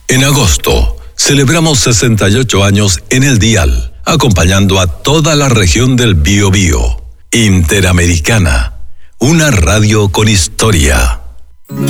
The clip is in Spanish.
En agosto, celebramos 68 años en el dial, acompañando a toda la región del Biobío. Interamericana, una radio con historia.